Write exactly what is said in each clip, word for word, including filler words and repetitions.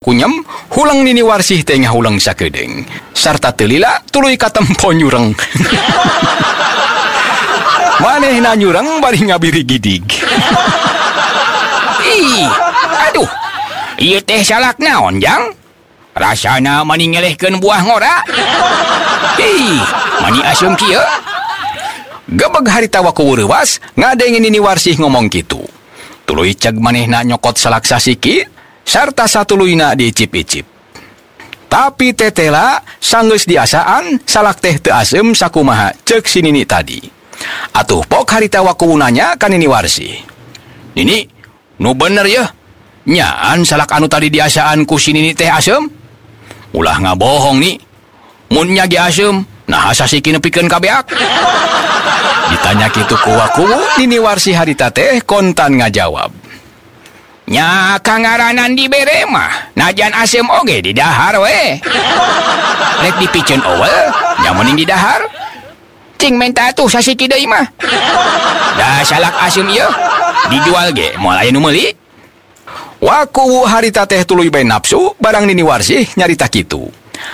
Kunyem, hulang nini warsih tengah hulang sakedeng. Sarta telila, tuluy katempo nyureng. Maneh na nyureng, bari ngabiri gidig. Ih, aduh, iya teh salak naon, Jang? Rasana mani ngelehkeun buah ngora. Ih, mani asem kieu. Gebeg harita waku weurewas, ngadengin nini warsih ngomong kitu. Tuluy ceg manehna nyokot salak sasiki, sarta satuluyna diicip-icip. Tapi tetela sanggeus diasaan salak teh teu asem sakumaha ceuk si nini tadi. Atuh pok harita waku nanya ka nini warsih. Nini, nu bener ya? Nyaan salak anu tadi diasaan ku si nini teh asem? Ulah ngabohong ni. Mun nya ge asem, nah sasiki nepikeun kabeak. Ditanya kitu ku waku, nini warsih harita teh kontan ngajawab. Nya kangaranan dibere mah, najan asem oge di dahar we. Rek dipikeun owel, nya mending di dahar. Cing menta tuh sasiki deui mah. Da salak asem ieu dijual ge moal aya nu meuli. Waku harita teh tuluy bae nafsu barang nini warsih nyarita kitu.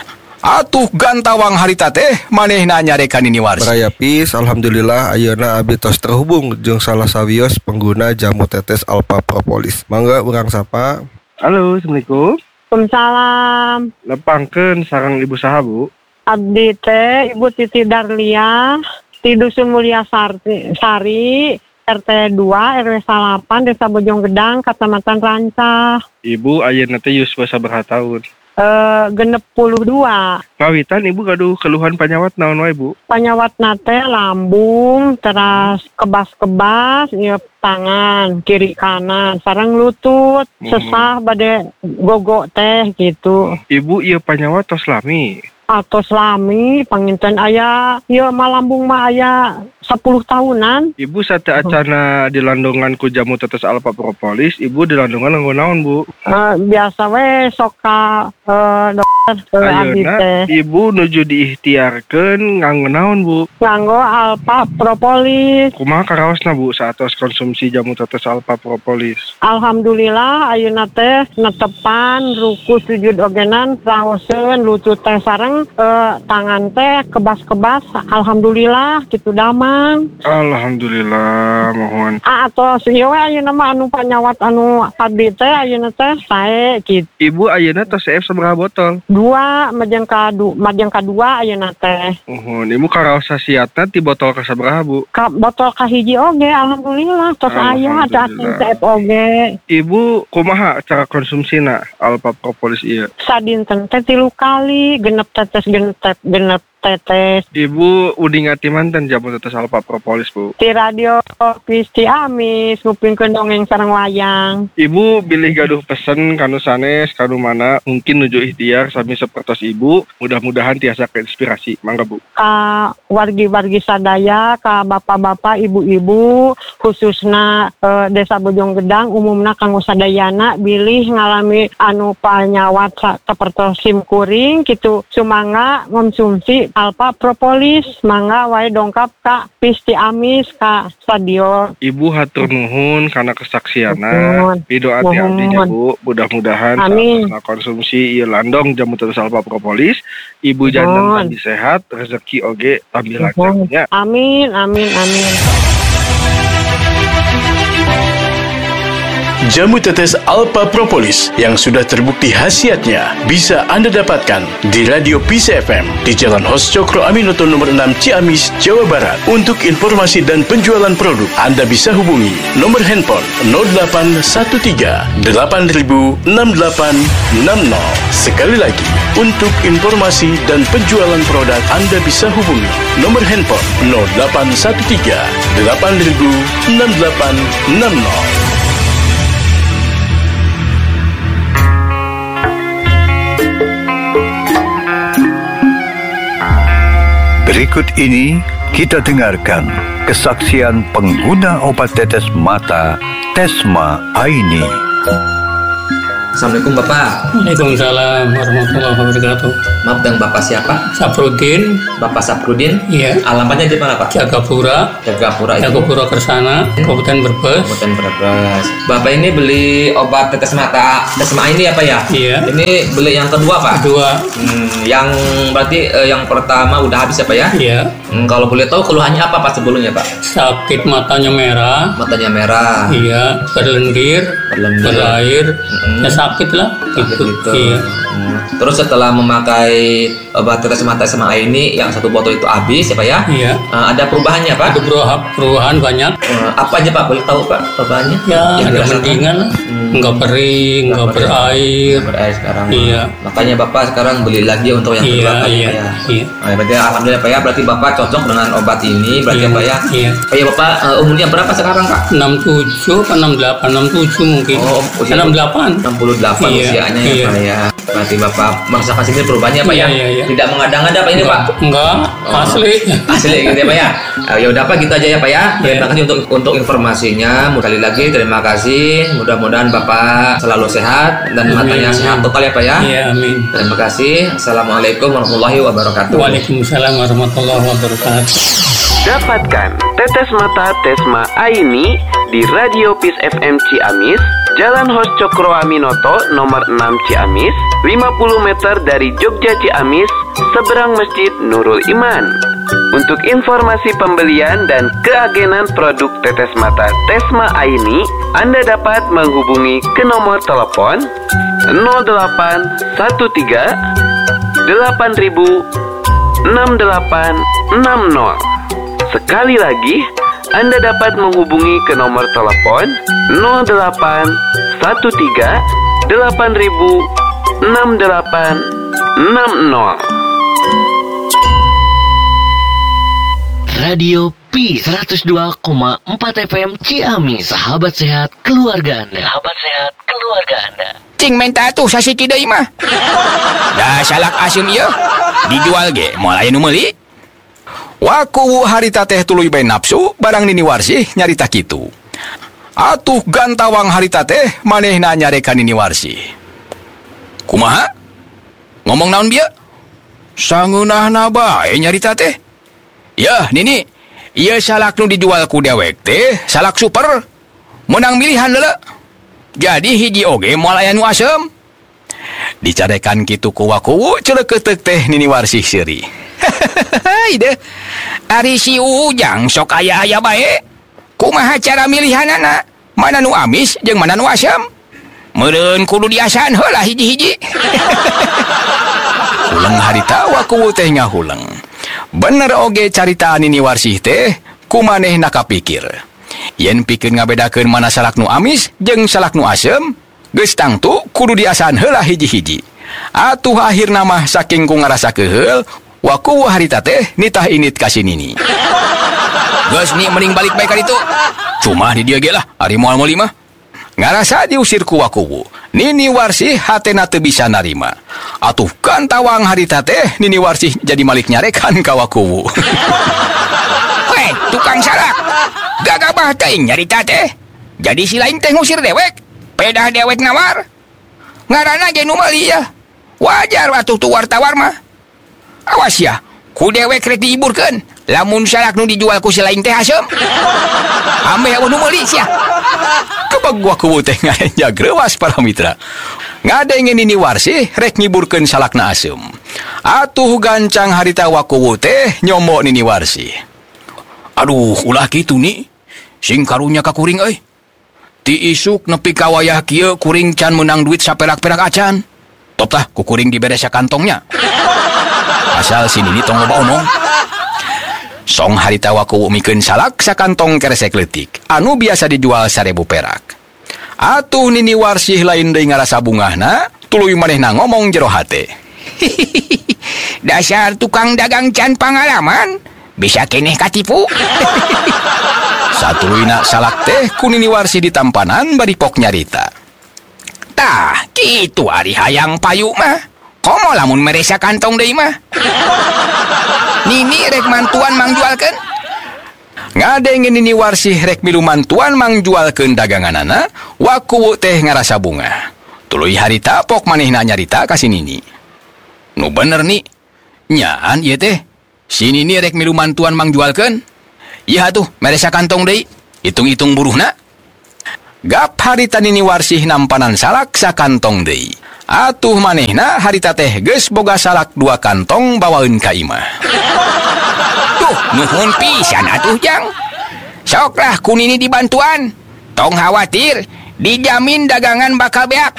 Atuh gantawang harita teh manehna nyarekan nini warsih. Barayapis, alhamdulillah ayeuna abdi tos terhubung jeung salah sawios pengguna jamu tetes Alpha Propolis. Mangga urang sapa. Halo, assalamualaikum. Waalaikumsalam. Lepangkeun sareng ibu saha, Bu? Abdi teh Ibu Titi Darlia di Dusun Mulia Sari, Sari R T dua R W delapan Desa Bojong Gedang, Kecamatan Rancah. Ibu ayeuna teh yuswa sabaraha taun? Eh genep puluh dua. Kawitan ibu gaduh keluhan panyawat naon wae, Bu? Panyawat nate lambung, teras kebas-kebas, ieu tangan kiri kanan, sareng lutut, Hmm. sesah bade gogo teh gitu. Ibu ieu panyawat tos lami. Atos lami panginten aya ieu mah lambung mah aya sepuluh tahunan. Ibu sate acana dilandongan ku jamu tetes Alpha Propolis, ibu dilandongan nganggo naon, Bu? Uh, biasa we sok ka uh, dokter uh, abdi Ayeuna teh ibu nuju diikhtiarkeun nganggo naon, Bu? nganggo Alpha Propolis. Kumaha karaosna, Bu, saatos konsumsi jamu tetes Alpha Propolis? Alhamdulillah ayeuna teh netepan ruku sujud ogenan raoseun lutut teh sareng uh, tangan teh kebas-kebas. Alhamdulillah kitu damang. Alhamdulillah, mohon. Ah atos ieu we ayeuna mah anu panyawat anu abdi teh ayeuna teh sae kitu. Ibu ayeuna tos C F sabaraha botol? Dua majeng kadu majeng kadua ayeuna teh. Mohon, ibu karaos sasiatna ti botol ka sabaraha, Bu? Ka botol kahiji oge alhamdulillah tos aya ada C F oge. Ibu kumaha cara konsumsina Alpha Propolis ieu? Sadinten teh tilu kali genep tetes genep genep tetes. Ibu udah ngati mantan jamu tetes Alpha Propolis, Bu? Ti radio Pisti Amis ngupingkeun dongeng sareng wayang. Ibu bilih gaduh pesen kanu sanes kanu mana mungkin nuju ikhtiar sami sapertos ibu, mudah-mudahan tiasa keinspirasi. Mangga, Bu. Ka wargi-wargi sadaya, ka bapak-bapak, ibu-ibu, khususna e, Desa Bojong Gedang, umumna kanggo sadayana bilih ngalami anu panyawat sapertos sim kuring kitu sumangga konsumsi Alpha Propolis. Mangga wae dongkap ka Pisti Amis ka stadion. Ibu hatur nuhun karena kesaksiana. Nuhun. Pido ati abdinya, Bu. Mudah-mudahan saat konsumsi ieu landong jamu tetes Alpha Propolis, ibu jantan tambi sehat, rezeki oge tambi lancarnya. Amin, amin, amin. Jamu tetes Alpha Propolis yang sudah terbukti khasiatnya bisa Anda dapatkan di Radio P C F M di Jalan Hos Cokro Aminoto nomor enam Ciamis, Jawa Barat. Untuk informasi dan penjualan produk, Anda bisa hubungi nomor handphone nol delapan satu tiga delapan nol enam delapan enam nol. Sekali lagi, untuk informasi dan penjualan produk, Anda bisa hubungi nomor handphone nol delapan satu tiga delapan nol enam delapan enam nol. Berikut ini kita dengarkan kesaksian pengguna obat tetes mata Tesma Aini. Assalamualaikum Bapak. Waalaikumsalam warahmatullahi wabarakatuh. Maaf, dengan Bapak siapa? Saprudin. Bapak Saprudin? Iya. Alamatnya di mana Pak? Jagapura. Jagapura itu? Jagapura Kersana, Kabupaten Brebes. Kabupaten Brebes. Bapak ini beli obat tetes mata Desma ini apa ya? Iya. Ini beli yang kedua Pak? Kedua. Hmm, yang berarti eh, yang pertama udah habis ya Pak ya? Iya. Hmm, kalau boleh tahu keluhannya apa Pak sebelumnya Pak? Sakit matanya merah. Matanya merah. Iya. Berlendir. Berlendir. Berair. Mm-hmm. Ya sakit lah. Gitu. gitu. Iya. Hmm. Terus setelah memakai obat tetes mata Desma ini yang satu botol itu habis ya Pak ya? Iya. Uh, ada perubahannya Pak? Ada perubahan, perubahan banyak. Uh, apa aja Pak? Boleh tahu Pak perubahannya? Ya, yang ada dirasakan? mendingan lah. Hmm. Enggak kering, enggak berair. Berair sekarang. Iya. Makanya Bapak sekarang beli lagi untuk yang kedua Iya, kali iya, ya. iya. Nah, berarti alhamdulillah Pak ya, berarti Bapak cocok dengan obat ini, berarti Iya, Pak ya. iya. Pak ya Bapak uh, umurnya berapa sekarang Pak? enam puluh tujuh atau enam puluh delapan, enam puluh tujuh mungkin. Oh, usia enam puluh delapan. enam puluh delapan Iya, usianya iya. ya Pak ya. Berarti Bapak merasakan sini perubahannya Pak Iya, ya. iya, iya. Tidak mengada-ngada Pak ini Enggak, Pak. enggak, Oh. asli. Asli gitu ya Pak ya. Uh, ya udah Pak, gitu aja ya Pak ya. Terima kasih untuk untuk informasinya. Sekali lagi terima kasih. Mudah-mudahan Bapak selalu sehat dan matanya Amin. sehat total ya Pak ya. Iya, amin. Terima kasih. Assalamualaikum warahmatullahi wabarakatuh. Waalaikumsalam warahmatullahi wabarakatuh. Dapatkan tetes mata Tesma Aini di Radio Peace F M Ciamis, Jalan Hos Cokro Aminoto nomor enam Ciamis, lima puluh meter dari Jogja Ciamis, seberang Masjid Nurul Iman. Untuk informasi pembelian dan keagenan produk tetes mata Tesma Aini, Anda dapat menghubungi ke nomor telepon nol delapan satu tiga delapan ribu enam delapan enam nol. Sekali lagi, Anda dapat menghubungi ke nomor telepon nol delapan satu tiga delapan ribu enam delapan enam nol. Radio P seratus dua koma empat F M Ciamis, sahabat sehat keluarga Anda. Sahabat sehat keluarga Anda. Cing minta tuh sasiki deui mah. Dah salak asem ieu. Dijual ge, moal aya nu meuli. Waku harita teh tuluy bae nafsu barang nini warsih nyarita kitu. Atuh gantawang harita teh manehna nyarekan nini warsih. Kumaha? Ngomong naon bieu? Sangeunahna bae nyarita teh. Yah, nini, ieu salak nu dijual ku dewek teh salak super. Menang milihan leula. Jadi hiji oge moal aya nu asem. Dicarekan kitu ku waku ceuleukeut teh nini warsih seuri. Ide, ari si Ujang sok aya-aya bae. Kumaha cara milihanana? Mana nu amis jeung mana nu asam? Meureun kudu diasan heula hiji-hiji. Uleng harita waku teh ngahuleng. Bener oge carita nini warsih teh kumanehna kapikir. Yen pikeun ngabedakeun mana salak nu amis jeung salak nu asem, geus tangtu kudu diasan heula hiji-hiji. Atuh akhirna mah saking ku ngarasa keheul, waku harita teh nitah init kasih nini. Geus ni mending balik bae ka ditu. Cuma di dia ge lah, ari moal meuli mah. Ngarasa diusir ku waku. Nini warsih hatena teu bisa narima. Atuh kan tawang harita teh nini warsih jadi malik nyarekan ka waku. Hei, tukang salak. Gagabah teuing nyarita teh. Jadi si lain teh ngusir dewek. Pedah dewek nawar. Ngaranna ge nu meuli ya. Wajar atuh tu wartawan mah. Awas ya, ku dewek rek diiburkeun. Lamun salak nu dijual ku si lain teh asem. Ambe nu meuli sia. Kebag waku teh ngarenjag reuas para mitra. Ngadengeun nini warsih rek ngiburkeun salakna asem. Atuh gancang harita waku teh nyomo nini warsih. Aduh, ulah kitu ni. Sing karunya ka kuring euy. Ti isuk nepi ka wayah kieu kuring can menang duit saperak-perak acan. Top tah ku kuring diberes kantongnya. Asal sini ni tong loba omong. Song harita waku mikeun salak sakantong keresek leutik anu biasa dijual seribu perak. Atuh nini warsih lain deui ngarasa bungahna, tuluy manehna ngomong jero hate. Dasar tukang dagang can pangalaman, bisa keneh katipu. Satuluyna salak teh ku nini warsih ditampanan bari pok nyarita. Tah, kitu ari hayang payu mah. Komo lamun meresa kantong deui mah. Nini rek mantuan mang jualkeun. Ngadengeun nini warsih rek milu mantuan mang jualkeun daganganana, waku teh ngarasa bunga. Tuluy harita pok manehna nyarita ka si Nini. Nu bener nih. Nyaan ieu teh. Si Nini rek milu mantuan mang jualkeun. Ieu atuh mere sakantong deui. Hitung-hitung buruhna. Gap harita Nini Warsih nampanan salak sakantong deui. Atuh manehna harita teh geus boga salak dua kantong bawaeun ka imah. Tuh, nuhun pisan atuh Jang. Soklah ku Nini dibantuan. Tong khawatir, dijamin dagangan bakal beak.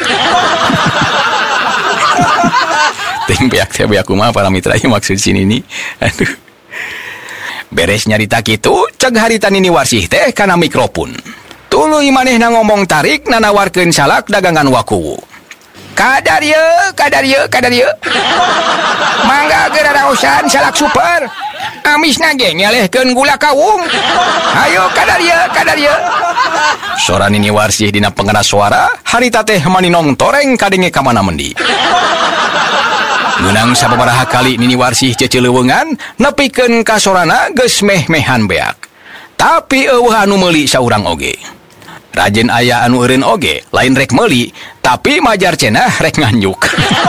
Ting beak teh beak kumaha para mitra ieu maksud si Nini. Aduh. Beres nyarita kitu, ceg harita Nini Warsih teh kana mikrofon. Tuluy manehna ngomong tarik nanawarkeun salak dagangan wakuwu. Kadar ye, kadar ye, kadar ye. Mangga geura raosan salak super. Amisna ge nyalehkeun gula kawung. Hayo kadar ye, kadar ye. Sora Nini Warsih dina pengeras suara, harita teh maninong toreng kadenge ka mana mendi. Menang sababaraha kali Nini Warsih cecelewengan, nepikeun ka sorana geus meh-mehan beak. Tapi eueuh anu meuli saurang oge. Rajen aya anu eureun oge, lain rek meuli, tapi majar cenah rek nganjuk.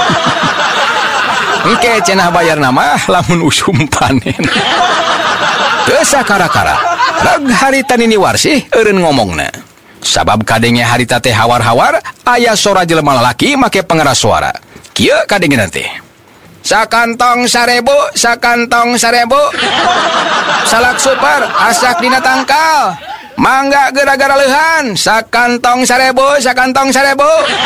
Engke cenah bayar nama lamun usum panen. Teu sakara-kara, reg harita Nini Warsih eureun ngomongna. Sabab kadenge harita teh hawar-hawar, aya sora jelema lalaki make pengeras suara. Kieu kadengena teh. Sakantong sarebu, sakantong sarebu. Salak super, asak dina tangkal. Mangga gara-gara leuhan, sakantong sarebu, sakantong sarebu.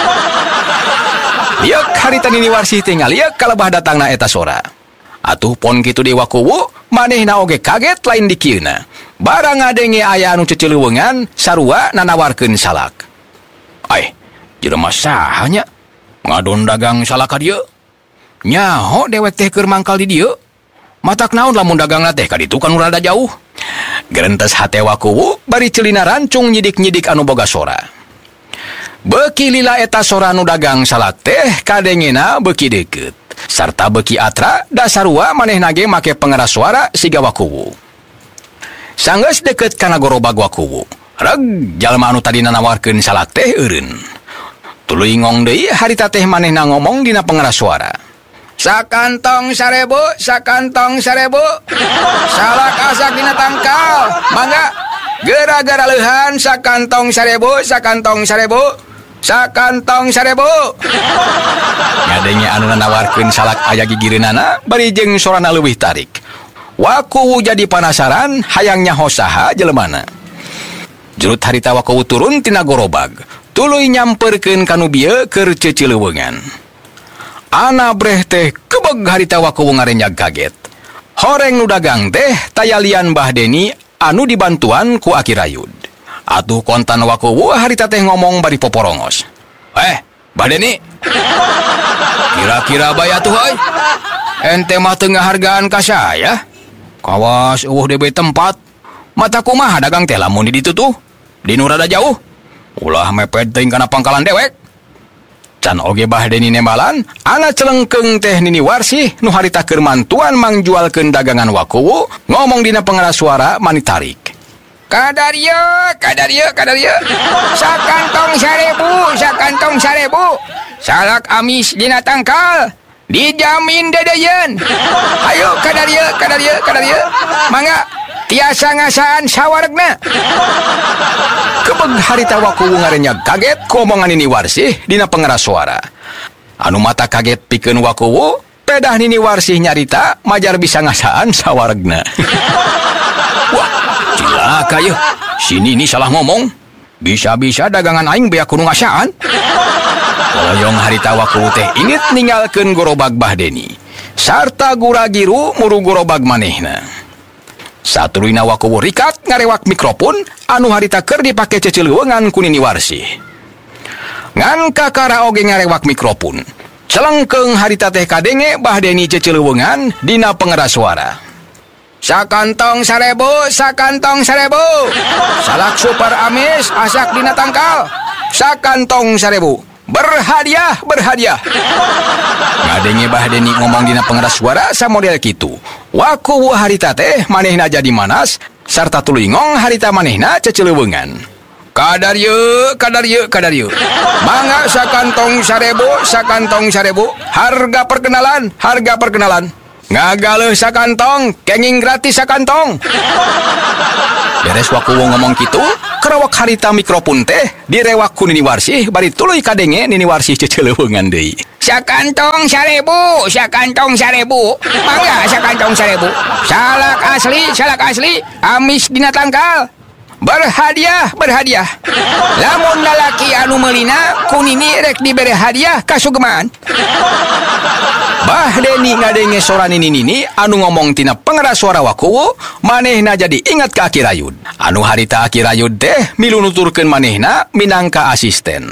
Liek harita Nini Warsih tinggal liek kalebah datangna eta sora. Atuh pon kitu di wakuwu, manehna oge kaget lain di kieuna. Barang ngadenge aya anu ceceleuweungan, sarua nanawarkeun salak. Ai, jelema saha nya? Ngadon dagang salak ka dieu? Nyaho dewek teh keur mangkal di dieu? Matak naon lamun dagangna teh ka ditu kan rada jauh. Gerentes hate wakuwu bari celina rancung nyidik-nyidik anu boga sora. Beuki lila eta sora nu dagang salak teh kadengena beuki deukeut. Sarta beuki atra da sarua manehna ge make pengeras suara siga wakuwu. Sanggeus deukeut kana gorobag wakuwu, reg jalma anu tadi nawarkeun salak teh eureun. Tuluy ngong deui harita teh manehna ngomong dina pengeras suara. Sakantong sarebu, sakantong sarebu. Salak asak dina tangkal. Mangga gara-gara leuhan sakantong sarebu, sakantong sarebu. Sakantong sarebu. Ngadenge anu nawarkeun salak aya gigireunana bari jeung sorana leuwih tarik. Wakuwu jadi penasaran hayang nyaho saha jelemana. Jurut harita wakuwu turun tina gorobag. Tuluy nyamperkeun kanu bieu keur cecileuweungan. Ana breh teh kebeg harita wakuwu ngarenjag kaget. Horeng nu dagang teh tayalian Mbah Deni anu dibantuan ku Aki Rayud. Atuh kontan wakuwu harita teh ngomong bari poporongos. Eh, Mbah Deni. Kira-kira baya tuh euy. Ente mah teu ngahargaan ka saya. Kawas eueuh D B tempat. Mata kumaha dagang teh lamun di ditu tuh? Di nu rada jauh. Ulah mepet teuing kana pangkalan dewek. Can oge Mbah Deni nembalan, ana celengkeung teh Nini Warsih nu harita keur mantuan mangjualkeun dagangan wakuwu, ngomong dina pengeras suara mani tarik. Kadar ye, kadar ye, kadar ye. Sakantong sarebu, sakantong sarebu. Salak amis dina tangkal. Dijamin dedeyeun. Hayo kadar ye, kadar ye, kadar ye. Mangga tiasa ngasaan sawaregna. Kebeg harita wakuwu ngarenjag kaget ku omongan Nini Warsih dina pengeras suara. Anu mata kaget pikeun wakuwu, pedah Nini Warsih nyarita majar bisa ngasaan sawaregna. Wah, cilaka yeuh. Si Nini salah ngomong. Bisa-bisa dagangan aing beak kudu ngasaan. Loyong harita wakuwu teh ingit ninggalkeun gorobag Mbah Deni. Sarta gura-giru muru gorobag manehna. Satuluyna wakuwu rikat ngarewak mikrofon anu harita keur dipake cecileuweungan ku Nini Warsih. Ngan kakara oge ngarewak mikrofon. Celengkeung harita teh kadenge Mbah Deni cecileuweungan dina pengeras suara. Sakantong sarebu, sakantong sarebu. Salak super amis asak dina tangkal. Sakantong sarebu. Berhadiah, berhadiah. Ngadenge Mbah Deni ngomong dina pengeras suara samodel kitu. Wakuwu harita teh manehna jadi manas sarta tuluy ngong harita manehna cecileuweungan. Kadar ye, kadar ye, kadar ye. Mangga sakantong sarebu, sakantong sarebu. Harga perkenalan, harga perkenalan. Ngagaleuh sakantong, kenging gratis sakantong. Beres waku ngomong kitu, kerawak harita mikrofon teh direwak ku Nini Warsih bari tuluy kadenge Nini Warsih ceceleuweungan deui. Sakantong sarebu, sakantong sarebu. Mangga sakantong sarebu. Salak asli, salak asli. Amis dina tangkal. Berhadiah, berhadiah. Lamun lalaki anu meulina ku Nini rek dibere hadiah ka sugemaan. Bah Deni ngadenge sora Nini Nini anu ngomong tina pengeras suara waku, manehna jadi ingat ka Aki Rayud. Anu harita Aki Rayud teh milu nuturkeun manehna minangka asisten.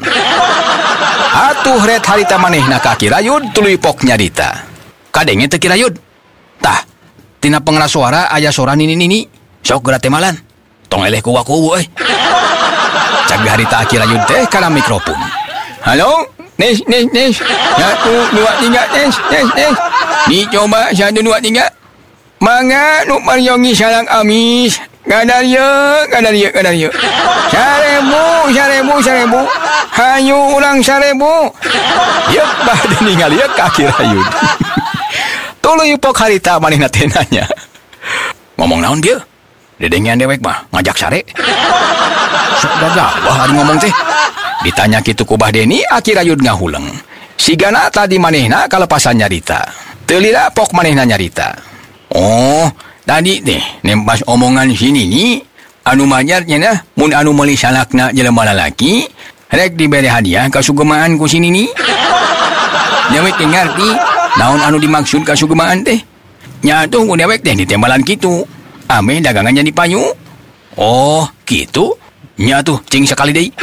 Atuh ret harita manehna ka Aki Rayud tuluy pok nyarita. Kadenge teh Ki Rayud. Tah, tina pengeras suara aya sora Nini Nini. Sok geura teh malan. Tong eleh ku waku euy. Cag harita Aki Rayud teh kana mikrofon. Halo, Nes, Nes, Nes. Satu, dua, tiga, Nes, Nes, Nes. Dicoba satu, dua, tiga. Mangga nu maryongi salang amis. Kadar ye, kadar ye, kadar ye. Sarebu, sarebu, sarebu. Hayu urang sarebu. Yep, bah ningali ya Aki Rayud. Tuluy pok harita manehna teh nanya. Ngomong naon bieu? Dedengian dewek mah ngajak sare. Sok gagabah ari ngomong teh. Ditanya kitu ku Bah Deni, Aki Rayud ngahuleng. Sigana tadi manehna kalepasan nyarita. Teu lila pok manehna nyarita. Oh, tadi teh nempas omongan si Nini, anu majarnya nah mun anu meuli salakna jelema lalaki, rek dibere hadiah ka sugemaan ku si Nini. Dewek teh ngarti naon anu dimaksud ka sugemaan teh. Nya atuh ku dewek teh ditembalan kitu. Ame dagangannya di payu. Oh, gitu. Nya tuh cing sekali deui.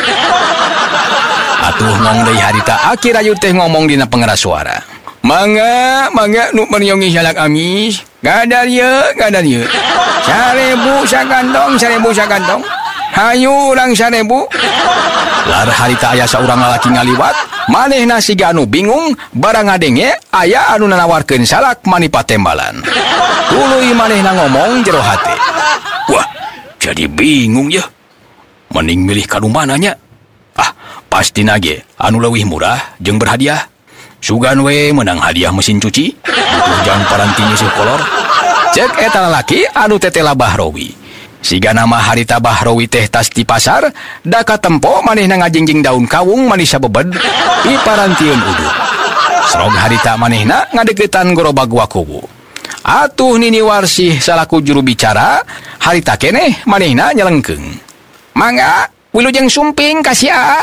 Atuh ngong deui harita Aki Rayud teh ngomong dina pengeras suara. Mangga, mangga nu maryongi salak amis. Gadar ye, gadar ye. Sarebu sakantong, sarebu sakantong. Hayu urang sarebu. Lar harita aya saurang lalaki ngaliwat, manehna siga anu bingung, barang ngadenge aya anu nanawarkeun salak mani patembalan. Tuluy manehna ngomong jero hate. Wah, jadi bingung ya. Mending milih kanu mananya. Ah, pasti nage anu leuwih murah jeung berhadiah. Sugan we menang hadiah mesin cuci. Butuh jang parantinya si kolor. Cek eta lalaki anu tetela Bahrowi. Siga nama harita Bahrowi teh tas di pasar, da katempo manehna ngajingjing daun kawung manis sabebed di parantieun uduk. Srog harita manehna ngadeukeutan gerobak wakuwu. Atuh Nini Warsih salaku juru bicara, harita keneh manehna nyelengkeung. Mangga, wilujeng sumping kasih A.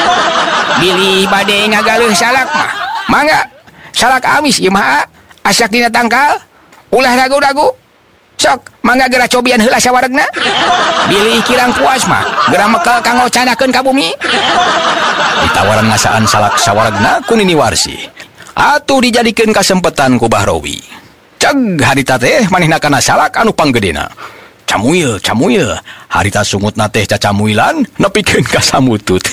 Bili bade ngagaleuh salak mah. Mangga, salak amis ieu mah asak dina tangkal. Ulah ragu-ragu. Sok, mangga geura cobian heula sawaregna. Bili kirang puas mah, geura mekel kanggo canakeun ka bumi. Ditawaran ngasaan salak sawaregna ku Nini Warsih. Atuh dijadikeun kasempetan ku Bahrowi. Ceg harita teh manehna kana salak anu panggedena. Camuil, camuil. Harita sungutna teh cacamuilan nepikeun ka samutut.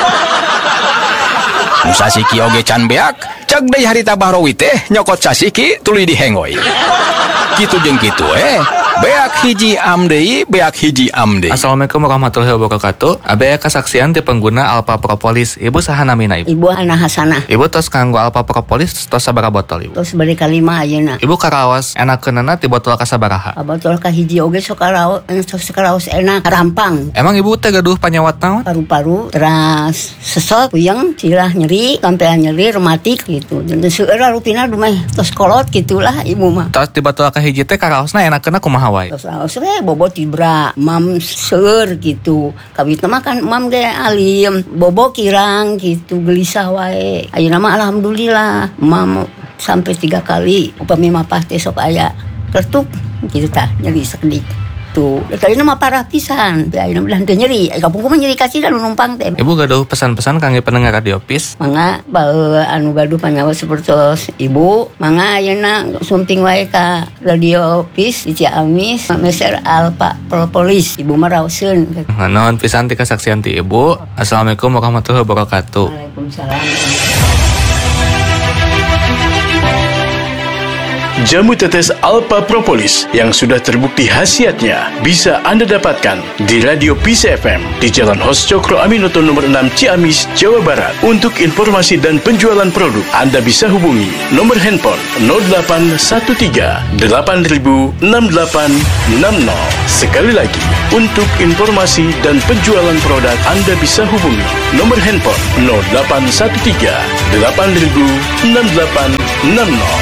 Nu sasiki oge can beak, ceg deui harita Bahrowi teh nyokot sasiki tuluy dihengoy. Kitu jeung kitu eh. Beak hiji am deui, beak hiji am deui. Assalamualaikum warahmatullahi wabarakatuh. Abea kasaksian ti pengguna Alpha Propolis. Ibu saha namina ibu? Ibu Hana Hasanah. Ibu tos kanggo Alpha Propolis tos sabaraha botol ibu? Tos bari kalima ayeuna. Ibu karaos enakeunana ti botol kasabaraha? Botol ka hiji oge sok karaos, sok karaos enak rampang. Emang ibu teh gaduh panyawat naon? Paru-paru, teras sesek, puyeng, cilah nyeri, kampean nyeri, rematik gitu. Dan seueur rupina dumeh tos kolot gitulah ibu mah. Tos di botol ka hiji teh karaosna enakeunna kumaha wae? Tos raos we bobo tibra, mam seur gitu. Kawitna mah kan mam ge alim, bobo kirang gitu, gelisah wae. Ayeuna mah alhamdulillah, mam sampai tiga kali upami mapah teh sok aya kertuk gitu tah nyeri sakedik. Tuh, kali nama parah pisan. Ya, ini belah nyeri. Kampung kumaha nyeri kasih dan numpang teh. Ibu gaduh pesan-pesan kangge pendengar Radio Pis. Mangga bae anu gaduh panyawa sapertos ibu, mangga ayeuna sumping wae ka Radio Pis di Ciamis, Meser Alpha Propolis. Ibu mah raoseun. Naon pisan ti kasaksian ti ibu. Assalamualaikum warahmatullahi wabarakatuh. Waalaikumsalam. Jamu tetes Alpha Propolis yang sudah terbukti khasiatnya bisa Anda dapatkan di Radio P C F M di Jalan Hos Cokro Aminoto nomor enam Ciamis, Jawa Barat. Untuk informasi dan penjualan produk, Anda bisa hubungi nomor handphone nol delapan satu tiga delapan nol enam delapan enam nol. Sekali lagi, untuk informasi dan penjualan produk, Anda bisa hubungi nomor handphone nol delapan satu tiga delapan nol enam delapan enam nol.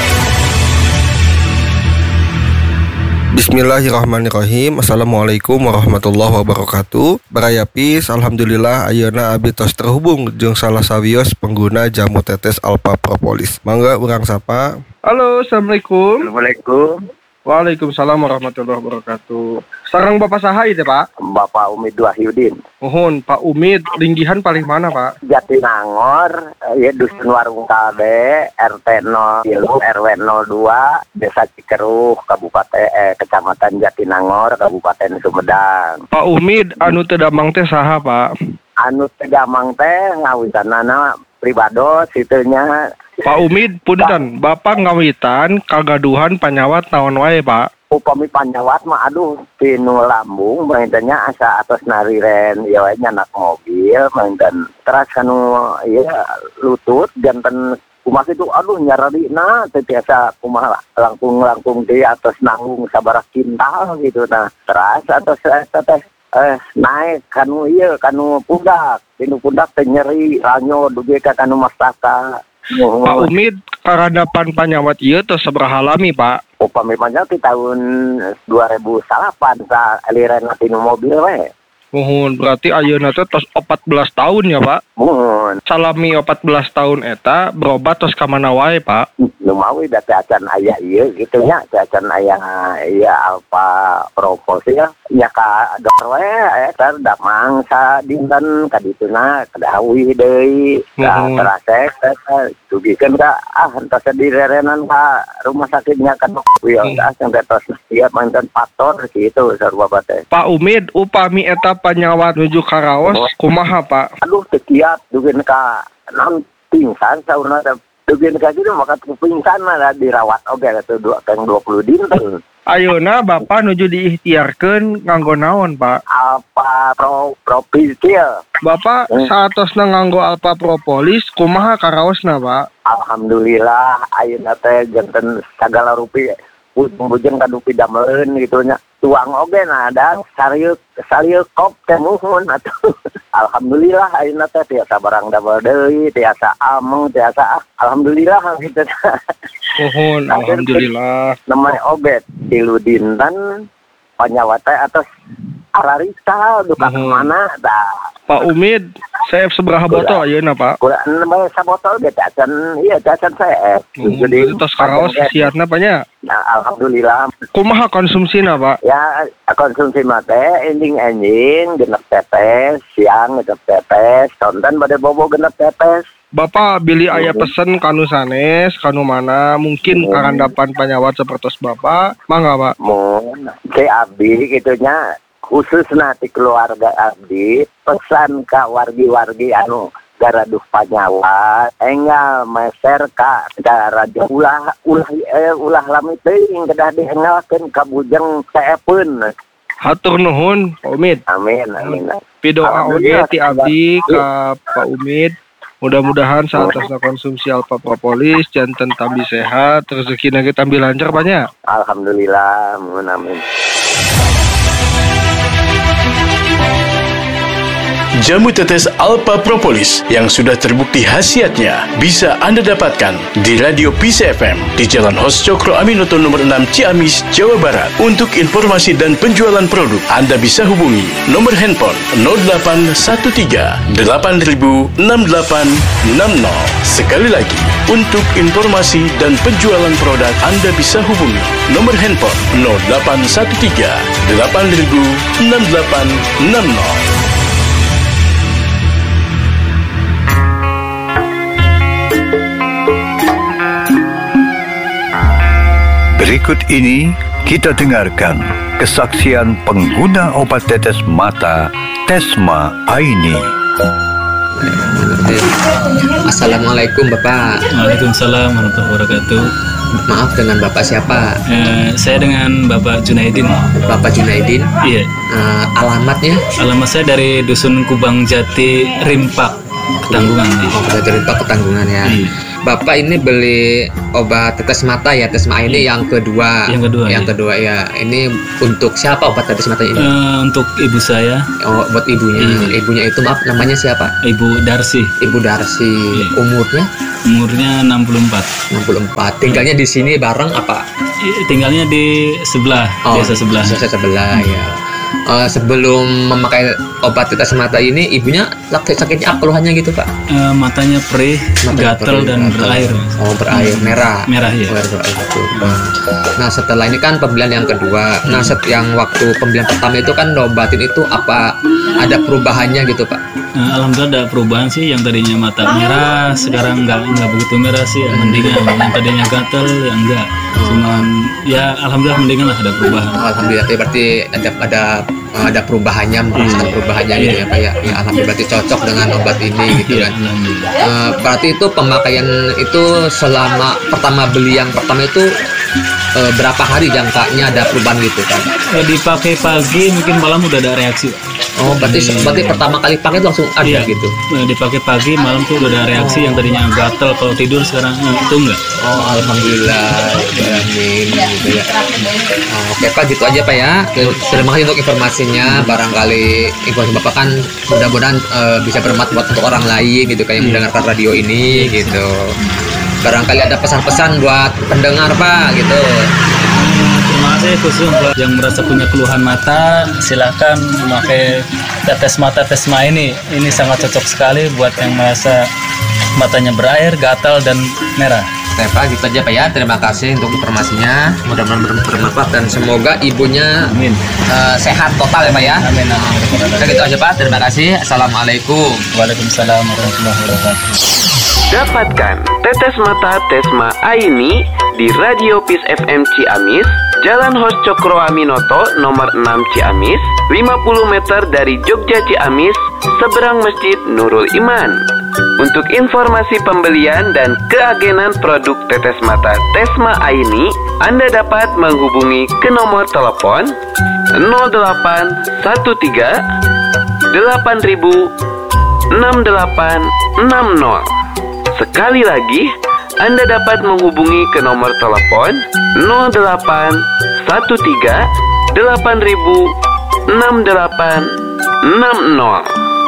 Bismillahirrahmanirrahim. Assalamualaikum warahmatullahi wabarakatuh. Baraya Pis, alhamdulillah ayeuna abdi tos terhubung jeung salah sawios pengguna jamu tetes Alpha Propolis. Mangga urang sapa. Halo, assalamualaikum. Assalamualaikum. Waalaikumsalam warahmatullahi wabarakatuh. Sareng Bapak saha ieu, Pak? Bapak Umid Wahyudin. Mohon, Pak Umid, linggihan paling mana, Pak? Jatinangor, ya Dusun Warung Kalbe, R T nol tilu, R W nol dua, Desa Cikeruh, Kabupaten eh, Kecamatan Jatinangor, Kabupaten Sumedang. Pak Umid, anu teu damang teh saha, Pak? Anu teu damang teh ngawitanana pribados itunya. Pak Umid, punten, Bapak ngawitan kagaduhan panyawat naon wae, Pak? Upami panyawat mah aduh tinu lambung maintennya asa atas nariren ya wae nyanak mobil mainten teras kanu ieu lutut janten kumaha itu aduh nyararina teh biasa kumaha langkung-langkung di atas nanggung sabaraha kintal gitu nah teras atas teh eh naik kanu ieu kanu pundak tinu pundak teh nyeri ranyo dugi ka kanu mastaka. Oh. Pak Umid, karadapan panyawat ieu tos sabaraha lami, Pak? Upami panyawat di tahun dua ribu delapan sa aliran tinu mobil we. Mohon, berarti ayeuna teh tos empat belas tahun ya, Pak? Mohon. Salami empat belas tahun eta berobat tos ka mana wae, Pak? Nu mawi da teh acan aya ieu kitu nya, teh acan aya ieu Alpha Propolis ya. Nya ka dokter we eta damang sa dinten ka dituna kadawi deui. Ka terasek dugikeun ka ah entos direrenan ka rumah sakitnya ka dokter ya sampai tos siap manten faktor kitu sarua teh. Pak Umid, upami eta panyawat nuju karaos kumaha, Pak? Aduh teu kiat dugeun ka naon pingsan saurna teh dugeun ka kitu maka pingsan mah dirawat oge atuh dua kang dua puluh dinten. Ayeuna Bapak nuju diikhtiarkeun nganggo naon, Pak? Alpha Pro Propolis. Bapak hmm. saatosna nganggo Alpha Propolis kumaha karaosna, Pak? Alhamdulillah ayeuna teh janten sagala rupi bujeng kadu pidameleun gitu nya. Tuang oge nah ada sarieu sarieu kop teh muhun atuh. Alhamdulillah ayeuna teh tiasa barang damel deui, tiasa ameng, tiasa alhamdulillah gitu. Muhun alhamdulillah. Namanya obat tilu dinten panyawat teh atos ararisa duka mana dah. Pak Umid, saya seberapa botol ayeuna, Pak? Kurang bae sabotol ge acan iya acan saya. Jadi tos karaos siatna panya. Nah, alhamdulillah. Kumaha konsumsina, Pak? Ya, konsumsi mah teh ending-ending genep tetes, siang genep tetes, tonton bade bobo genep tetes. Bapak beli aya pesen kanu sanes, kanu mana mungkin hmm. karandapan panyawat sapertos Bapak, mangga, Pak? Mun, ke abdi kitunya khusus nanti keluarga abdi pesan ka wargi-wargi anu garaduh panyawat enggal meser ka raja ulah ulah eh, ulah lami teuing kedah dihengalkeun ka bujeng teepeun. Hatur nuhun Pak Umid. Amin amin. Pidoa oge ti abdi ka Pak Umid. Mudah-mudahan saat tasna konsumsi Alpha Propolis janten tambi sehat, rezekina ge tambi lancar banyak. Alhamdulillah, amin. Jamu tetes Alpha Propolis yang sudah terbukti khasiatnya bisa Anda dapatkan di Radio P C F M di Jalan Hos Cokro Aminoto nomor enam Ciamis, Jawa Barat. Untuk informasi dan penjualan produk, Anda bisa hubungi nomor handphone nol delapan satu tiga delapan nol enam delapan enam nol. Sekali lagi, untuk informasi dan penjualan produk, Anda bisa hubungi nomor handphone nol delapan satu tiga delapan nol enam delapan enam nol. Berikut ini kita dengarkan kesaksian pengguna obat tetes mata Tesma Aini. Assalamualaikum Bapak. Waalaikumsalam warahmatullahi wabarakatuh. Maaf, dengan Bapak siapa? Eh, saya dengan Bapak Junaidin. Bapak Junaidin? Iya. Uh, alamatnya? Alamat saya dari Dusun Kubang Jati, Rimpak, Ketanggungan. Oh, Jati Rimpak, Ketanggungan ya. Iya. Bapak ini beli obat tetes mata ya, Tesma ini yang kedua. Yang kedua. Yang iya. kedua ya. Ini untuk siapa obat tetes mata ini? Uh, untuk ibu saya. Oh, buat ibunya. Iya. Ibunya itu maaf, namanya siapa? Ibu Darsi. Ibu Darsi. Iya. Umurnya? Umurnya enam puluh empat. enam puluh empat. Tinggalnya di sini bareng apa? Tinggalnya di sebelah, oh, desa sebelah. Desa sebelah hmm. ya. Uh, sebelum memakai obat tetes mata ini, ibunya sakitnya apa keluhannya gitu Pak? Uh, matanya perih, gatal dan gatel. Berair. Oh, berair merah. Merah ya. Berair, berair, hmm. Nah setelah ini kan pembelian yang kedua. Hmm. Nah set yang waktu pembelian pertama itu kan obatin itu apa ada perubahannya gitu Pak? Uh, Alhamdulillah ada perubahan sih. Yang tadinya mata merah sekarang nggak nggak begitu merah sih. Ya, mendingan. Yang tadinya gatal ya enggak. Cuman ya alhamdulillah mendingan lah, ada perubahan. Oh, alhamdulillah berarti ada ada ada perubahannya, merasakan hmm. perubahannya gitu ya Pak ya. Ya alhamdulillah berarti cocok dengan obat ini gitu kan. Uh, berarti itu pemakaian itu selama pertama beli yang pertama itu uh, berapa hari jangkanya ada perubahan gitu kan? Ya, dipakai pagi mungkin malam udah ada reaksi. Oh berarti hmm. berarti pertama kali pakai itu langsung ada iya. gitu. Dipakai pagi malam tuh udah ada reaksi. Oh. Yang tadinya gatel kalau tidur sekarang itu enggak. Oh alhamdulillah. Amin gitu ya. Oh, oke Pak, gitu aja Pak ya. Terima kasih untuk informasinya. Barangkali informasi Bapak kan mudah-mudahan uh, bisa bermanfaat buat untuk orang lain gitu kayak yang mendengarkan radio ini gitu. Barangkali ada pesan-pesan buat pendengar Pak gitu. Terima kasih khusus buat yang merasa punya keluhan mata, silakan memakai tetes mata Tesma ini. Ini sangat cocok sekali buat yang merasa matanya berair, gatal dan merah. Oke Pak, gitu aja Pak ya. Terima kasih untuk informasinya. Mudah-mudahan bermanfaat dan semoga ibunya amin. Uh, sehat total ya Pak ya. Amin. amin. Oke, gitu aja Pak. Terima kasih. Assalamualaikum. Waalaikumsalam warahmatullahi wabarakatuh. Dapatkan tetes mata Tesma Aini di Radio Peace F M Ciamis, Jalan Hos Cokro Aminoto nomor enam Ciamis, lima puluh meter dari Jogja Ciamis, seberang Masjid Nurul Iman. Untuk informasi pembelian dan keagenan produk tetes mata Tesma Aini, Anda dapat menghubungi ke nomor telepon nol delapan satu tiga delapan ribu enam delapan enam nol. Sekali lagi, Anda dapat menghubungi ke nomor telepon nol delapan satu tiga delapan ribu enam delapan enam nol.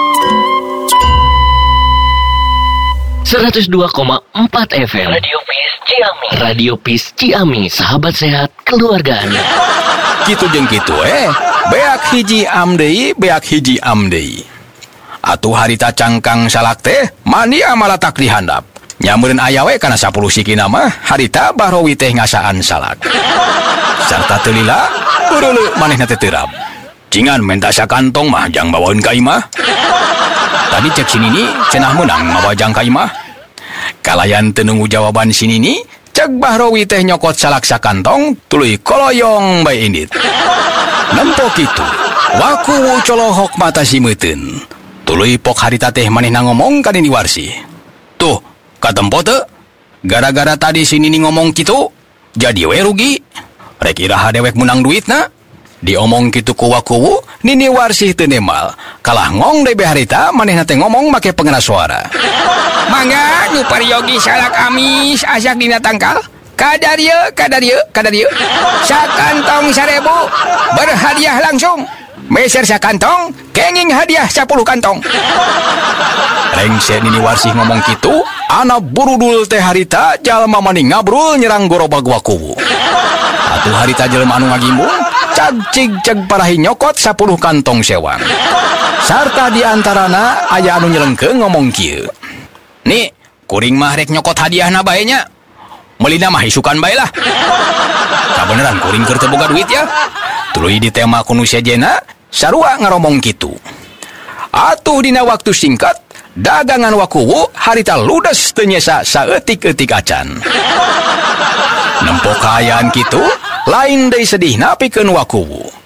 seratus dua koma empat F M Radio Peace Ciamis. Radio Peace Ciamis, sahabat sehat keluarga Anda. Kitu jeung kitu eh, beak hiji amdeui, beak hiji amdeui. Atuh harita cangkang salak teh mani amalatak dihandap. Nyameureun aya we kana sapuluh sikina mah harita bahrowi teh ngasaan salak. Sarta teu lila, ureuleu manehna teh teurap. Cingan menta sakantong mah jang bawaeun ka imah. Tadi cek sinini cenah menang mawajang ka imah. Kalayan teu nunggu jawaban sinini, cek bahrowi teh nyokot salak sakantong tuluy koloyong bae indit. Nempo kitu, waku colohok mata simeuteun. Tuluy pok harita teh manehna ngomong ka Nini Warsi. Tuh, katempo teu? Gara-gara tadi si Nini ngomong kitu, jadi we rugi. Rek iraha dewek menang duitna. Diomong kitu ku wakuwu, Nini Warsi teu nemal. Kalah ngong deui harita manehna teh ngomong make pengeras suara. Mangga nu pariogi salak amis asak dina tangkal. Kadar ieu, kadar ieu, kadar ieu. Sakantong sarebu, berhadiah langsung. Meser sakantong, kenging hadiah sepuluh kantong. Rengse Nini Warsi ngomong kitu, ana burudul teh harita jalma mani ngabrul nyerang gorobag wakuwu. Atuh harita jelema anu ngagimbung, cag cig ceg parahi nyokot sepuluh kantong sewang. Sarta diantarana aya anu nyelengkeung ngomong kieu. Nih, kuring mah rek nyokot hadiahna bae nya. Meulina mah isukan bae lah. Kabeneran kuring keur teu boga duit ya. Tuluy ditema ku nu sejena, sarua ngaromong kitu. Atuh dina waktu singkat, dagangan wakuwu harita ludes teu nyesa saeutik-eutik acan. Nempo kaayaan kitu, lain deui sedihna pikeun wakuwu.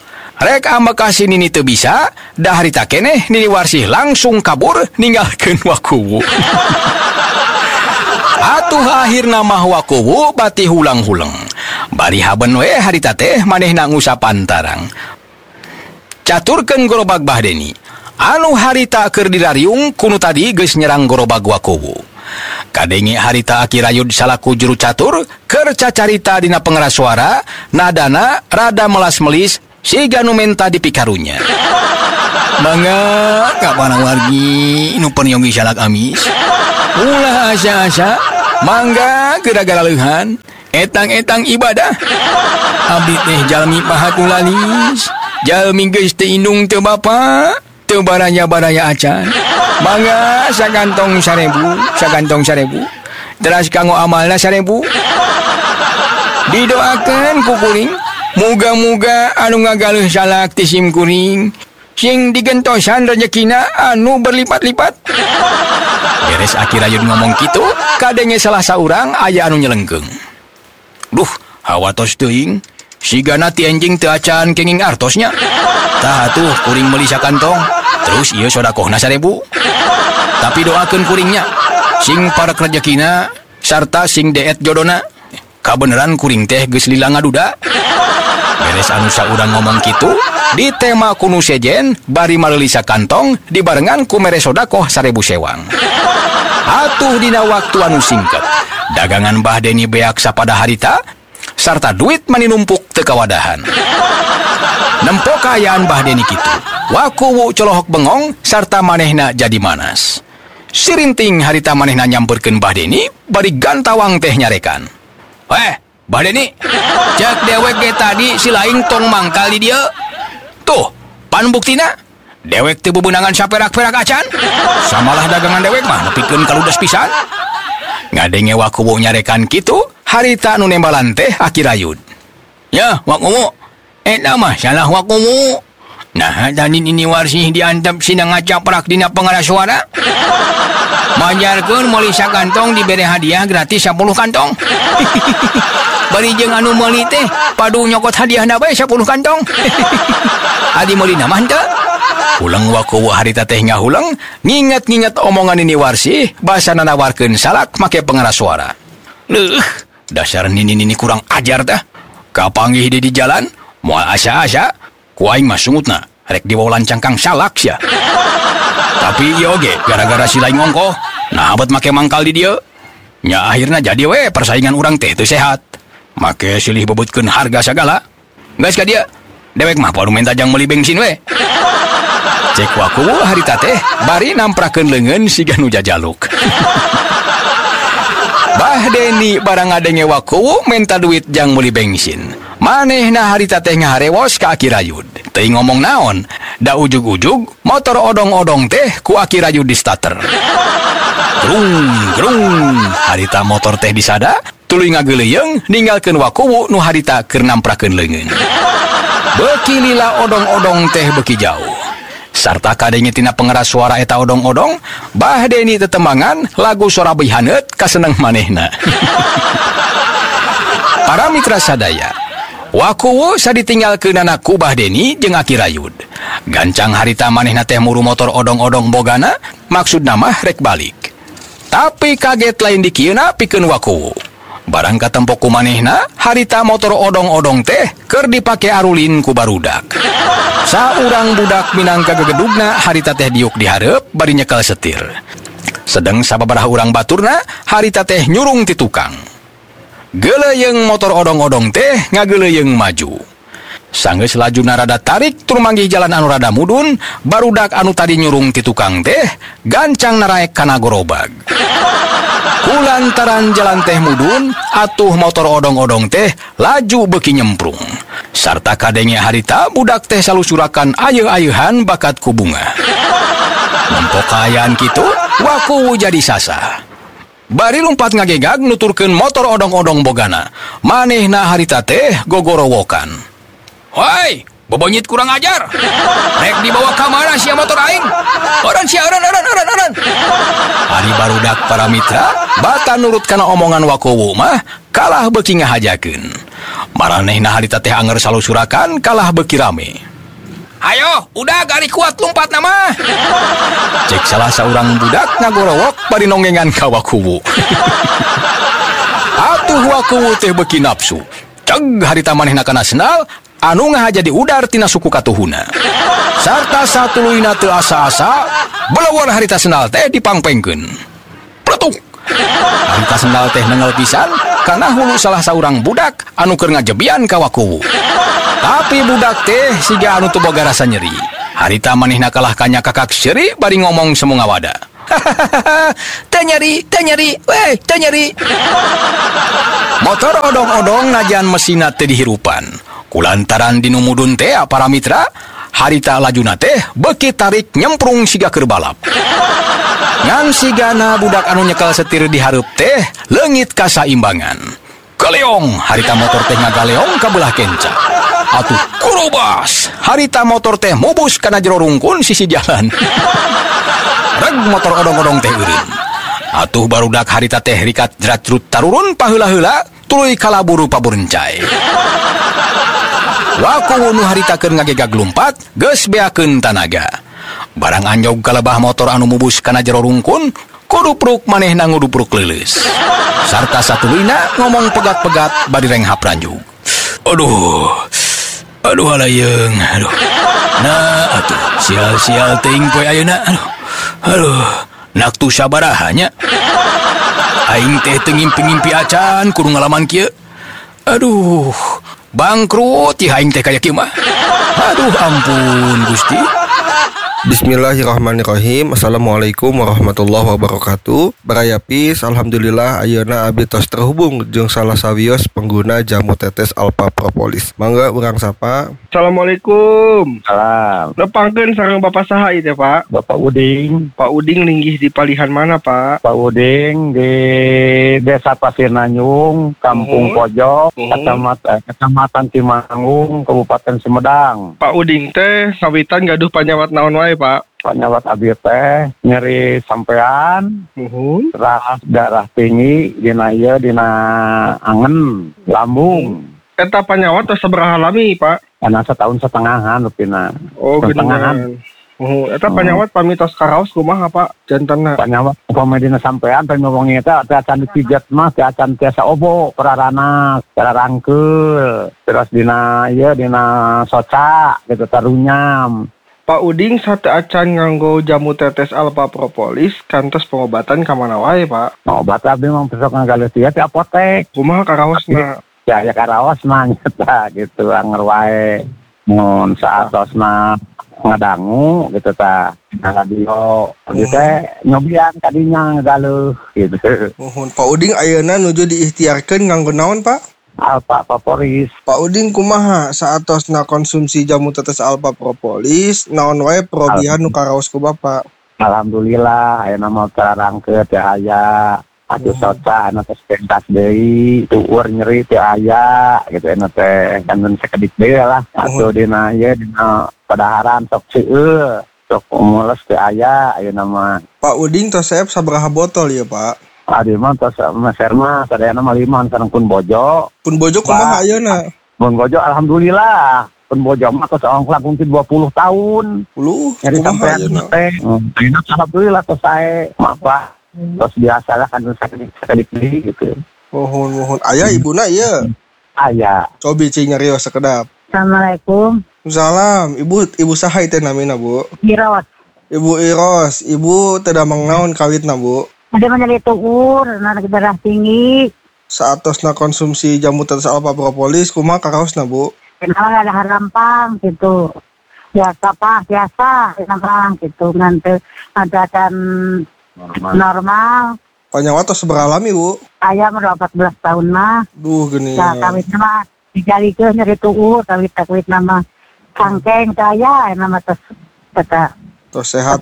Rek ambekasi nini teu bisa, dah harita keneh nini warsih langsung kabur ninggalkeun Wakuwu. Atuh akhirna mah Wakuwu bati hulang-hulang. Bari haben we harita teh manehna ngusapan tarang. Caturkeun gorobag Bahdeni. Anu harita keur dirariung kunu tadi geus nyerang gorobag Wakuwu. Kadenge harita Akirayud salaku juru catur keur cacarita dina pengeras suara, nadana rada melas-melis siga nu menta dipikarunya. Mangga kapanang wargi nu penyogi salak amis. Ulah asa-asa mangga gara-gara leuhan etang-etang ibadah. Abdi teh jalmi pahaku lalis, jalmi geus teu indung teu bapa, teu baraya-baraya acan. Mangga sagantong sarebu, sagantong sarebu. Teras kanggo amalna sarebu. Didoakeun ku kuring, muga-muga anu ngagaleuh salak ti sim kuring, sing digentosan rezekina anu berlipat-lipat. Beres Akirayud ngomong kitu, kadenge salah saurang aya anu nyelengkeung. Duh, hawatos teuing, sigana ti enjing teu acan kenging artosnya. Tah atuh kuring meuli sakantong, terus ieu sodakohna sarebu. Tapi doakeun kuringnya, sing parek rezekina sarta sing deet jodona. Kabeneran kuring teh geus lila ngaduda. Beres anu saurang ngomong kitu, di tema kunu sejen bari maleuli sakantong dibarengan ku mere sodakoh sarebu sewang. Atuh dina waktu anu singket, dagangan Bahdeni beak sapada harita sarta duit maninumpuk teu kawadahan. Nempo kaayaan Bahdeni kitu, Wakuwu colohok bengong sarta manehna jadi manas. Sirinting harita manehna nyamperkeun Bahdeni bari gantawang teh nyarekan. "Weh, Bahdeni, cek dewek ge tadi si laing tong mangkal di dieu. Tuh, pan buktina, dewek teu bebeunangan saperak-perak acan. Samalah dagangan dewek mah nepikeun kaludes pisan." Ngadenge Wakuwu nyarekan kitu, harita anu nembalan teh Akirayud. "Ya, Wakuwu, eta mah salah Wakuwu. Nah, tadi ini warsih diantep sina ngacaprak dina pengeras suara. Majarkeun meuli sakantong dibere hadiah gratis sepuluh kantong. Bari jeung anu meuli teh padu nyokot hadiahna bae sepuluh kantong. Adi meuli na mah henteu?" Ulang Wakuwu harita teh ngahulang, nginget-nginget omongan ini warsih, basana nawarkeun salak make pengeras suara. Leuh, dasar nini-nini kurang ajar tah. Kapanggih di di jalan, moal asa-asa, ku aing mah sungutna rek dibawa lancang kang salak sia. Tapi ieu oge gara-gara si laing ongkoh, nah abet make mangkal di dieu. Nya akhirna jadi we persaingan urang teh teu sehat. Make silih bebutkeun harga sagala. Geus ka dieu, dewek mah padu menta jang meuli bensin we. Cek Wakuwu harita teh bari namprakeun leungeun siga nu jajaluk. Bahdeni barang ngadenge Wakuwu menta duit jang meuli bensin. Manehna harita teh ngaharewos ka Akirayud. Teu ngomong naon, da ujug-ujug motor odong-odong teh ku Akirayud di starter. Grung, grung, harita motor teh disada, tuluy ngageuleung ninggalkeun Wakuwu nu harita keur namprakeun leungeun. Beuki lila odong-odong teh beuki jauh. Sarta kadenge tina pengeras suara eta odong-odong, Bahdeni tetembangan lagu Sorabai Haneut kaseneng manehna. Para mitra sadaya, Wakuwu saditinggalkeunana ku Bahdeni jeung Akirayud. Gancang harita manehna teh muru motor odong-odong bogana, maksudna mah rek balik. Tapi kaget lain di kieuna pikeun Wakuwu. Barang katempo ku manehna, harita motor odong-odong teh keur dipake arulin ku barudak. Saurang budak minangka gegedugna harita teh diuk dihareup bari nyekel setir. Sedeng sababaraha urang baturna harita teh nyurung ti tukang. Geuleyeung motor odong-odong teh ngageuleyeung maju. Sanggeus lajuna rada tarik tur manggih jalan anu rada mudun, barudak anu tadi nyurung ti tukang teh gancang naraek kana gorobag. Kulantaran jalan teh mudun, atuh motor odong-odong teh laju beuki nyemprung. Sarta kadenge harita budak teh salusurakan ayeuh-ayeuhan bakat ku bunga. Nempo kaayaan kitu, Wakuwu jadi sasa. Bari lumpat ngagegag nuturkeun motor odong-odong bogana. Manehna harita teh gogorowokan. "Woi, bobonyit kurang ajar. Rek dibawa ka mana sia motor aing? Oran sia oran oran oran oran." Ari barudak para mitra, bata nurut kana omongan Wakuwu mah kalah beuki ngahajakeun. Maranehna harita teh anger salusurakan kalah beuki rame. Ayo, udah gari kuat lompat nama. Cek salah seorang budak ngagorowok bari nongengan ka Wakuwu. Atuh Wakuwu teh beki nafsu. Ceg harita manehna kana senal anu ngaha jadi udar tina suku katuhuna. Sarta satuluina teu asa-asa belawar harita senal teh dipangpengkeun. Pletuk. Harita senal teh nengel pisan kana hulu salah saurang budak anu keur ngajebian ka Wakuwu. Tapi budak teh siga anu teu boga rasa nyeri. Harita manehna kalah kanya kakak seri bari ngomong semu ngawada. Teu nyeri, teu nyeri, weh, teu nyeri. Motor odong-odong najan mesinna teu dihirupan. Kulantaran dinu mudun teh para mitra, harita lajuna teh beuki tarik nyemprung siga keur balap. Ngan sigana budak anu nyekel setir di hareup teh leungit kasaimbangan. Galeong, harita motor teh ngagaleong ka belah kenca. Atuh kurobas, harita motor teh mubus kana jero rungkun sisi jalan. Reg motor odong-odong teh eureun. Atuh barudak harita teh rikat jerat-jerut tarurun paheula-heula tuluy kalaburu paburencai. Wakuwu nu harita keur ngagegag lumpat geus beakeun tanaga. Barang anjog kalebah motor anu mubus kana jero rungkun kudupruk manehna ngudupruk leuleus. Sarta satulina ngomong pegat-pegat bari renghap ranjug. Aduh. Aduh halayeung, aduh. Nah, atuh sial-sial teuing poe ayeuna. Aduh. Aduh, nak tu sabaraha nya. Aing teh teu ngimpi-ngimpi acan kudu ngalaman kieu. Aduh, bangkrut ya aing teh kaya kieu mah. Aduh ampun Gusti. Bismillahirrahmanirrahim. Assalamualaikum warahmatullahi wabarakatuh. Barayapis, alhamdulillah ayeuna abdi tos terhubung jeung salah sawios pengguna jamu tetes Alpha Propolis. Mangga urang sapa. Assalamualaikum. Salam. Nepangkeun sareng Bapak saha ieu teh, Pak? Bapak Uding. Pak Uding linggih di palihan mana, Pak? Pak Uding di Desa Pasir Nanyung, Kampung uh-huh. Pojok, uh-huh. Kecamatan Kecamatan Timanggung, Kabupaten Sumedang. Pak Uding teh ngawitan gaduh panyawat naon wae, Pak? Panyawat abdi teh nyeri sampean, uh-huh. Ras darah tinggi dina ieu dina angen, lambung. Eta panyawat tos sabaraha lami, Pak? Kana setahun setengahan rupina. Oh, geningan. Oh, eta panyawat pamitos karaos kumaha, Pak? Jantanna. Panyawat upama dina sampean teh ngomong eta teh acan dipijet mah teh acan tiasa obo perarana, cara rangkeul. Terus dina ieu dina soca gitu tarunyam. Pak Uding sate acan nganggo jamu tetes Alpha Propolis kantos pengobatan ka mana wae, Pak? Obat abdi mah besok ngagaleus ieu di apotek. Kumaha karaosna? Ya, ya karaos mah nyata gitu anger wae. Mun saatosna ngadangu gitu tah. Na radio ieu teh nyobian kadinya ngagaleus gitu. Mohon Pak Uding ayeuna nuju diikhtiarkeun nganggo naon, Pak? Alpha Propolis. Pak Uding kumaha saatosna konsumsi jamu tetes Alpha Propolis naon wae perobihan nu karaos ku Bapak? Alhamdulillah ayeuna mah terangkeut teh aya. Atuh soca anu teh pentas deui, tueur nyeri teh aya gitu anu teh kangen sakedik deui lah. Atuh dina ieu dina padaharan sok seueur, sok mules teh aya ayeuna mah. Pak Uding tos saep sabaraha botol ieu, Pak? Adi mah tos meser mah sadayana mah lima sareng pun bojo. Pun bojo kumaha ayeuna? Pun bojo alhamdulillah. Pun bojo mah tos ongklak mungkin dua puluh tahun. Puluh. Jadi sampean teh. Dina alhamdulillah tos sae mah Pak. Tos biasa lah kan sakedik-sakedik gitu. Mohon mohon. Aya ibuna ieu? Aya. Cobi cing nyarios sakedap. Assalamualaikum. Salam. Ibu ibu saha teh namina, Bu? Iros. Ibu Iros, ibu teu damang naon kawitna, Bu? Ada menjadi tuur, anak darah tinggi. Saatosna konsumsi jamu tetes Alpha Propolis kumaha karaosna, Bu? Kenal ada harampang gitu. Biasa Pak, biasa harampang gitu. Nanti ada kan normal. normal. Panyawat tos sabaraha lami, Bu? Aya mah empat belas tahun mah. Duh geuning. Ya kawitna mah dijalikeun nyeri tuur, kawit-kawit nama sangkeng saya nama tos kata. Tos sehat.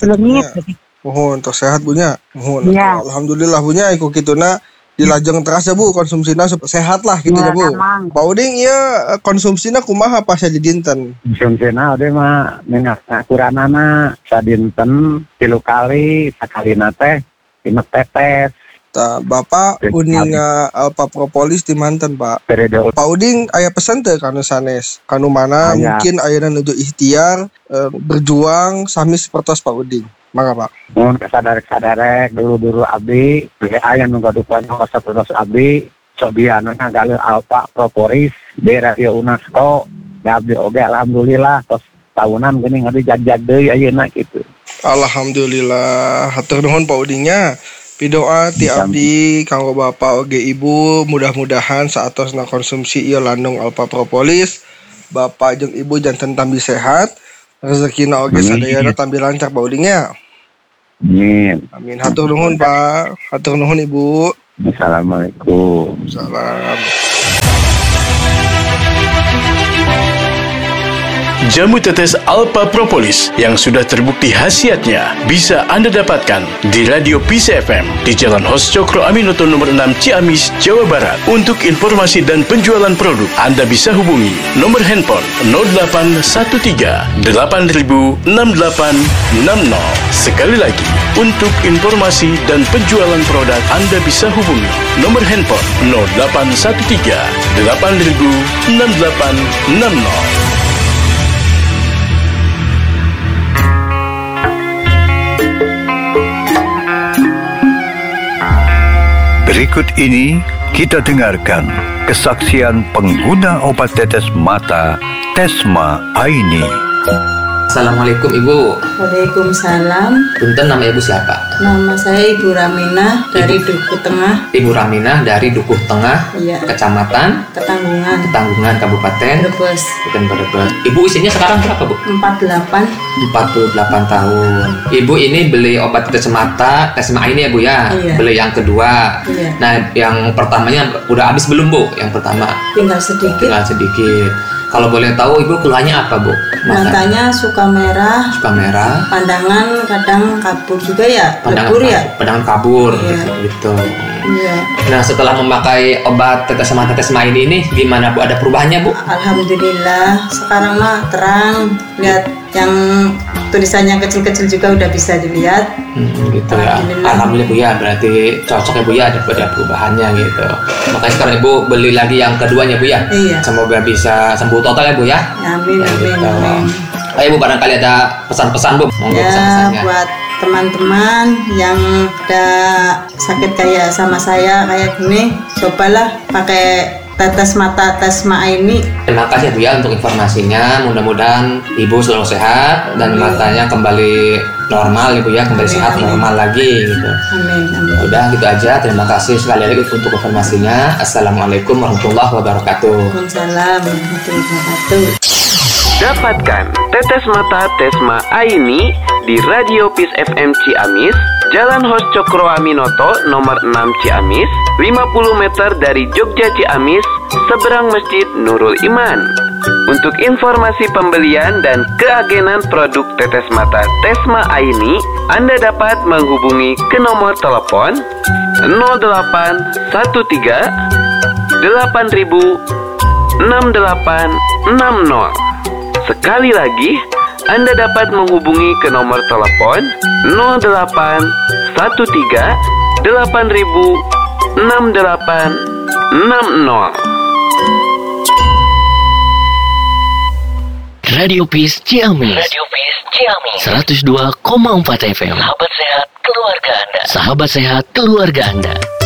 Mohon tos sehat bunya. Mohon. Ya. Alhamdulillah bunya iku kituna dilajeng teras ya Bu konsumsina sehat lah gitu ya, ya Bu. Emang. Pak Uding ieu konsumsina kumaha pas di dinten? Konsumsina ode mah minyak akuranana sadinten tilu kali sakalina teh lima tetes. Ta, Bapak Uding Alpa Propolis di mantan Pak. Pak Uding aya pesan teh kanu sanes. Kanu mana Aya. mungkin ayeuna nuju ikhtiar eh, berjuang sami sapertos Pak Uding. Mangga Pak. Mun kasadar-kadarek dulu-dulu abdi, aya nu gadukan sapertos abdi, sobiana ngagale Alpa Propolis di Radio UNESCO. Da abdi oge alhamdulillah tos tahunan geuning abdi jag-jag deui ayeuna kitu. Alhamdulillah, hatur nuhun Pak Udingnya. Pidoa ti abdi kanggo Bapak oge Ibu, mudah-mudahan saatosna konsumsi ieu landung Alpa Propolis, Bapak jeung Ibu janten tambi sehat, rezekina oge sadayana tambi lancar Pak Udingnya. Amin. Amin. Hatur nuhun Pak, hatur nuhun Ibu. Assalamualaikum. Salam. Jamu tetes Alpa Propolis yang sudah terbukti khasiatnya bisa Anda dapatkan di Radio Peace F M di Jalan Hos Cokro Aminoto nomor enam Ciamis, Jawa Barat. Untuk informasi dan penjualan produk, Anda bisa hubungi nomor handphone nol delapan satu tiga delapan nol enam delapan enam nol. Sekali lagi, untuk informasi dan penjualan produk, Anda bisa hubungi nomor handphone nol delapan satu tiga delapan nol enam delapan enam nol. Berikut ini kita dengarkan kesaksian pengguna obat tetes mata Tesma Aini. Assalamualaikum Ibu. Waalaikumsalam. Punten, nama Ibu siapa? Nama saya Ibu Raminah dari Dukuh Tengah. Ibu Raminah dari Dukuh Tengah, Iya. Kecamatan Ketanggungan. Ketanggungan, Kabupaten Brebes. Bukan Brebes. Ibu usianya sekarang berapa, Bu? empat puluh delapan. empat puluh delapan tahun. Ibu ini beli obat tetes mata Tesma ini ya, Bu ya? Iya. Beli yang kedua. Iya. Nah, yang pertamanya udah habis belum, Bu? Yang pertama. Tinggal sedikit. Tinggal sedikit. Kalau boleh tahu Ibu keluhannya apa, Bu? Matanya suka merah. Suka merah. Pandangan kadang kabur juga ya. Pandangan, Lebur ya. pandangan kabur, Iya. gitu. Iya. Nah, setelah memakai obat tetes mata Tesma ini, ini gimana, Bu? Ada perubahannya, Bu? Alhamdulillah. Sekarang mah terang. Lihat yang tulisannya kecil-kecil juga udah bisa dilihat. Hmm, gitu ya. Alhamdulillah Bu ya, berarti cocok ya Bu ya, ada, ada perubahannya gitu. Makanya sekarang Ibu beli lagi yang keduanya Bu ya. Iya. Semoga bisa sembuh total ya Bu ya. Amin, Ya, amin, gitu. amin. Ayo Bu, barangkali ada pesan-pesan Bu, monggo Ya, pesan-pesannya. buat teman-teman yang ada sakit kayak sama saya kayak gini, cobalah pakai tetes mata Tesma ini. Terima kasih Bu ya untuk informasinya. Mudah-mudahan Ibu selalu sehat dan matanya kembali normal Ibu ya, kembali Amin, sehat amin. normal lagi gitu. Amin, amin. Udah gitu aja. Terima kasih sekali lagi untuk informasinya. Assalamualaikum warahmatullahi wabarakatuh. Waalaikumsalam warahmatullahi wabarakatuh. Dapatkan tetes mata Tesma Aini di Radio Peace F M Ciamis, Jalan Hos Cokro Aminoto nomor enam Ciamis, lima puluh meter dari Jogja Ciamis, seberang Masjid Nurul Iman. Untuk informasi pembelian dan keagenan produk tetes mata Tesma Aini, Anda dapat menghubungi ke nomor telepon nol delapan satu tiga delapan nol enam delapan enam nol. Sekali lagi, Anda dapat menghubungi ke nomor telepon nol delapan satu tiga delapan nol enam delapan enam nol. Radio Peace Ciamis. Radio Peace Ciamis. seratus dua koma empat F M. Sahabat sehat keluarga Anda. Sahabat sehat keluarga Anda.